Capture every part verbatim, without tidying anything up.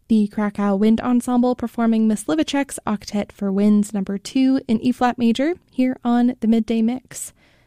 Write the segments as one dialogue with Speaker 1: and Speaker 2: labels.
Speaker 1: The Krakow Wind Ensemble performing Myslivacek's Octet for Winds number two in E-flat major here on the Midday Mix.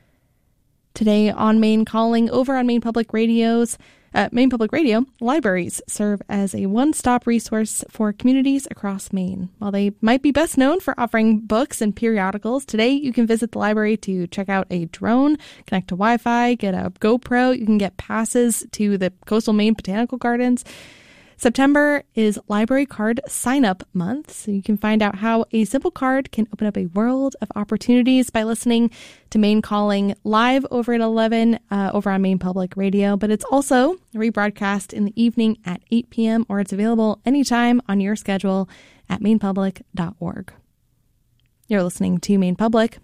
Speaker 1: Today on Maine Calling, over on Maine Public Radio's uh, Maine Public Radio, libraries serve as a one-stop resource for communities across Maine. While they might be best known for offering books and periodicals, today you can visit the library to check out a drone, connect to Wi-Fi, get a GoPro. You can get passes to the Coastal Maine Botanical Gardens. September is Library Card Sign-Up Month, so you can find out how a simple card can open up a world of opportunities by listening to Maine Calling live over at eleven uh, over on Maine Public Radio. But it's also rebroadcast in the evening at eight p.m. or it's available anytime on your schedule at maine public dot org. You're listening to Maine Public,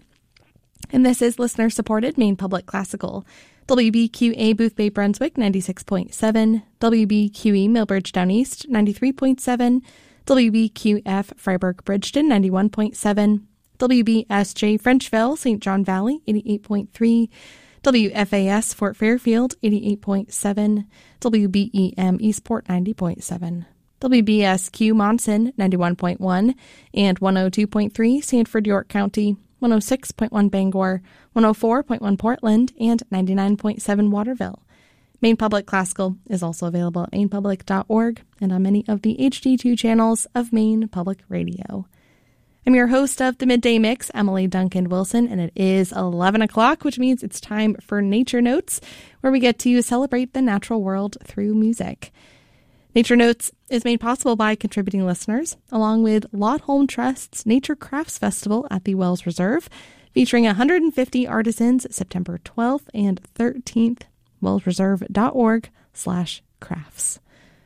Speaker 1: and this is listener-supported Maine Public Classical. W B Q A Boothbay Brunswick ninety-six point seven, W B Q E Millbridge Down East ninety-three point seven, W B Q F Freiburg Bridgeton ninety-one point seven, W B S J Frenchville Saint John Valley eighty-eight point three, W F A S Fort Fairfield eighty-eight point seven, W B E M Eastport ninety point seven, W B S Q Monson ninety-one point one, and one oh two point three Sanford York County, one oh six point one Bangor, one oh four point one Portland, and ninety-nine point seven Waterville. Maine Public Classical is also available at maine public dot org and on many of the H D two channels of Maine Public Radio. I'm your host of the Midday Mix, Emily Duncan Wilson, and it is eleven o'clock, which means it's time for Nature Notes, where we get to celebrate the natural world through music. Nature Notes is made possible by contributing listeners, along with Lot Holm Trust's Nature Crafts Festival at the Wells Reserve, featuring one hundred fifty artisans September twelfth and thirteenth, wellsreserve.org slash crafts.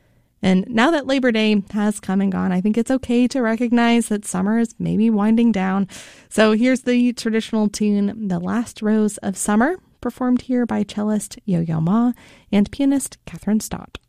Speaker 1: And now that Labor Day has come and gone, I think it's okay to recognize that summer is maybe winding down. So here's the traditional tune, The Last Rose of Summer, performed here by cellist Yo-Yo Ma and pianist Catherine Stott.